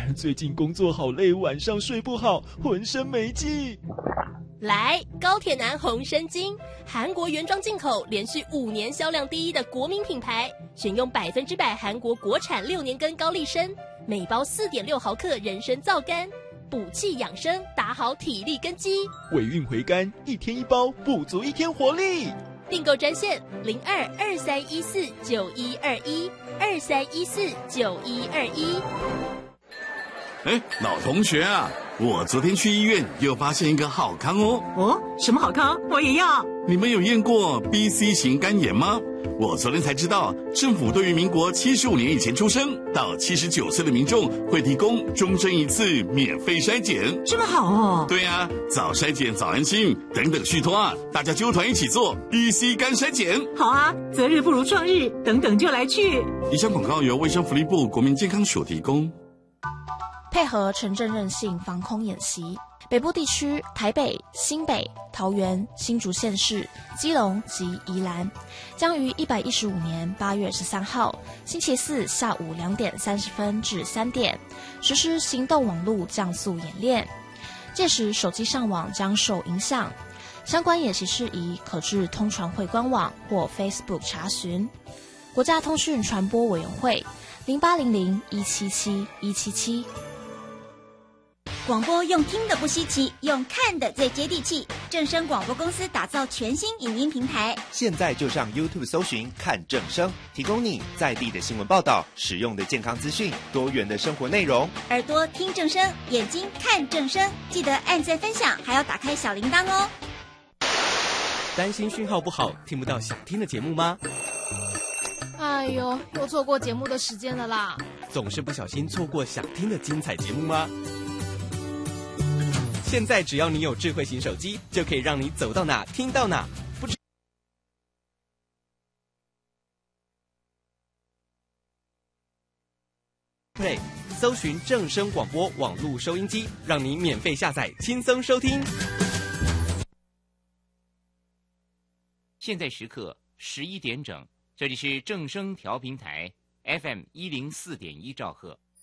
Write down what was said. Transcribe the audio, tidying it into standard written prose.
最近工作好累，晚上睡不好，浑身没劲。 来，高铁男红参精，韩国原装进口，连续5年销量第一的国民品牌，选用100%韩国国产6年根高丽参，每包4.6毫克人参皂苷，补气养生，打好体力根基。 尾韵回甘，1天1包，补足1天活力。 订购专线02-2314-9121，2314-9121。 老同学啊，我昨天去医院又发现一个好康哦。 哦，什么好康？我也要。 你们有验过 BC 型肝炎吗？我昨天才知道，政府对于民国75年以前出生到79岁的民众会提供终身1次免费筛检。 这么好哦。 对啊，早筛检早安心，等等续托啊，大家揪团一起做 BC 肝筛检。 好啊，择日不如撞日，等等就来去。 以上广告由卫生福利部国民健康署提供。 配合城镇韧性防空演习，北部地区台北、新北、桃园、新竹县市、基隆及宜兰将于115年8月13号星期四下午2点30分至3点实施行动网络降速演练，届时手机上网将受影响。相关演习事宜可至通传会官网或 Facebook 查询。国家通讯传播委员会0800177177。 广播用听的不稀奇，用看的最接地气。正声广播公司打造全新影音平台， 现在就上 YouTube 搜寻看正声，提供你在地的新闻报道、实用的健康资讯、多元的生活内容。 耳朵听正声，眼睛看正声，记得按赞分享，还要打开小铃铛哦。 担心讯号不好，听不到想听的节目吗？ 哎呦，又错过节目的时间了啦！ 总是不小心错过想听的精彩节目吗？现在只要你有智慧型手机，就可以让你走到哪听到哪。Play 搜寻正声广播网络收音机，让你免费下载，轻松收听。 现在时刻11点整，这里是正声调频台 FM104.1兆赫。